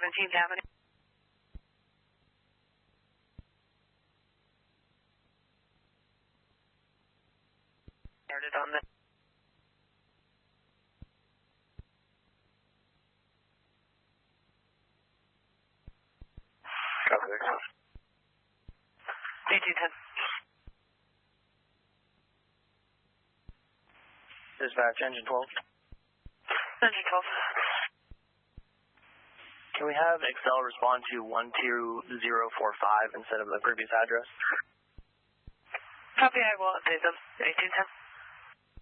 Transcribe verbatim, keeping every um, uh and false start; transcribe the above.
seventeenth Avenue. Started on the Copy that. D T ten. Dispatch, engine twelve. Engine twelve. Can we have Excel respond to one two zero four five instead of the previous address? Copy, I will update them. eighteen ten.